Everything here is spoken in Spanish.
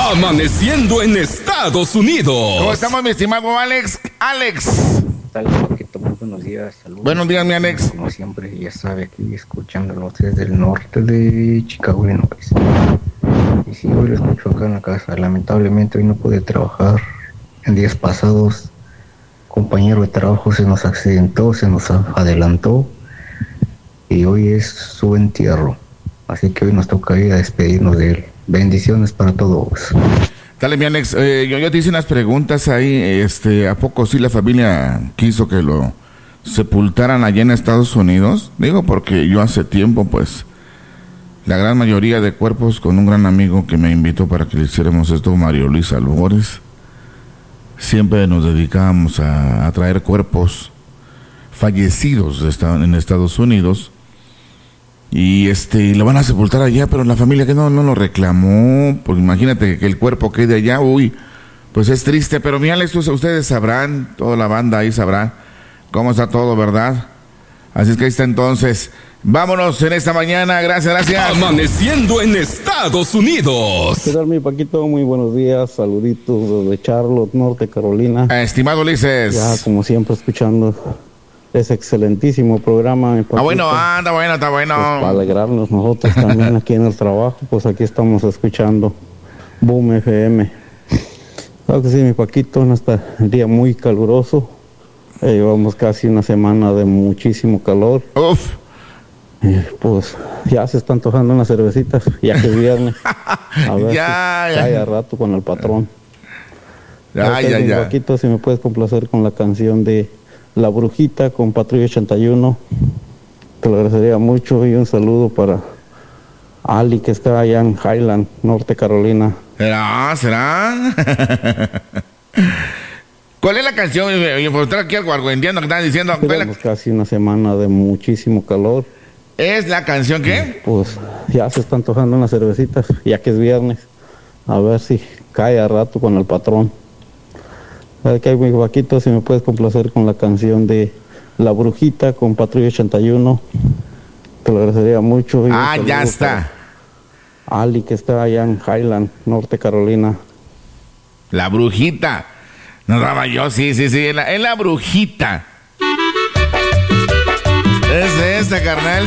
Amaneciendo en Estados Unidos. ¿Cómo estamos, mi estimado Alex? Tal, Paquito, muy buenos días. Saludos. Buenos días, mi Alex. Como siempre, ya sabe, aquí escuchándolo desde el norte de Chicago, Illinois. Y sí, hoy lo escucho acá en la casa. Lamentablemente hoy no pude trabajar. En días pasados, compañero de trabajo se nos accidentó, se nos adelantó. Y hoy es su entierro. Así que hoy nos toca ir a despedirnos de él. Bendiciones para todos. Dale, mi Alex, yo te hice unas preguntas ahí, ¿a poco sí la familia quiso que lo sepultaran allá en Estados Unidos? Digo, porque yo hace tiempo, pues, la gran mayoría de cuerpos con un gran amigo que me invitó para que le hiciéramos esto, Mario Luis Albores, siempre nos dedicábamos a traer cuerpos fallecidos en Estados Unidos. Y lo van a sepultar allá, pero la familia que no lo reclamó, porque imagínate que el cuerpo quede allá, pues es triste, pero mira, ustedes sabrán, toda la banda ahí sabrá cómo está todo, ¿verdad? Así es que ahí está entonces. Vámonos en esta mañana, gracias. Amaneciendo en Estados Unidos. ¿Qué tal, mi Paquito? Muy buenos días, saluditos desde Charlotte, Norte Carolina. Estimado Ulises. Ya, como siempre, escuchando ese excelentísimo programa. Está bueno. Pues para alegrarnos nosotros también aquí en el trabajo, pues aquí estamos escuchando Boom FM. Claro que sí, mi Paquito, en este día muy caluroso. Llevamos casi una semana de muchísimo calor. Uf. Pues ya se están antojando unas cervecitas, ya que es viernes. A ver si cae a rato con el patrón. Mi Paquito, si me puedes complacer con la canción de La Brujita con Patrulla 81, te lo agradecería mucho, y un saludo para Ali, que está allá en Highland, Norte Carolina. ¿Será? ¿Cuál es la canción? Por estar aquí algo entiendo que están diciendo. Tenemos casi una semana de muchísimo calor. ¿Es la canción qué? Pues ya se están antojando unas cervecitas, ya que es viernes. A ver si cae a rato con el patrón. Aquí hay mi Paquito, si me puedes complacer con la canción de La Brujita con Patrulla 81, te lo agradecería mucho. Ya está. Ali, que está allá en Highland, Norte Carolina. La Brujita. No daba yo, sí, en la Brujita. Es de esta, carnal.